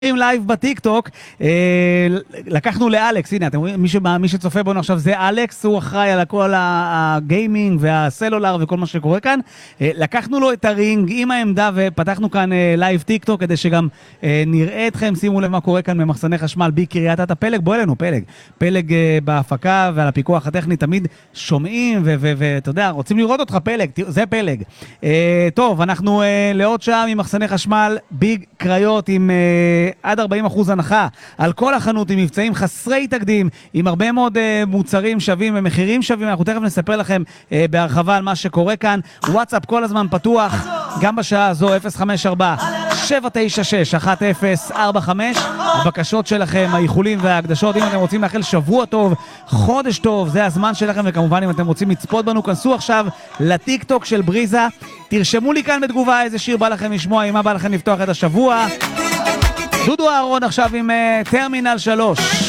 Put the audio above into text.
לייב בטיקטוק, לקחנו לאלכס, הנה, אתם רואים, מי שצופה בנו עכשיו זה אלכס, הוא אחראי על כל הגיימינג והסלולר וכל מה שקורה כאן. לקחנו לו את הרינג עם העמדה ופתחנו כאן לייב טיקטוק כדי שגם נראה אתכם, שימו לב מה קורה כאן במחסני חשמל בקריית אתא. פלג, בוא אלינו, פלג בהפקה ועל הפיקוח הטכני תמיד שומעים ואתה יודע, רוצים לראות אותך פלג, זה פלג. טוב, אנחנו לעוד שעה ממחסני חשמל, ביג קריות עם עד 40% הנחה על כל החנות, עם מבצעים חסרי תקדים, עם הרבה מאוד מוצרים שווים ומחירים שווים. אנחנו תכף נספר לכם בהרחבה על מה שקורה כאן. וואטסאפ כל הזמן פתוח, גם בשעה הזו 054-796-1045. הבקשות שלכם, האיחולים וההקדשות, אם אתם רוצים לאחל שבוע טוב, חודש טוב, זה הזמן שלכם. וכמובן אם אתם רוצים לצפות בנו, כנסו עכשיו לטיקטוק של בריזה, תרשמו לי כאן בתגובה איזה שיר בא לכם לשמוע, עם מה בא לכם לפתוח את השבוע. דודו אהרון עכשיו עם טרמינל 3.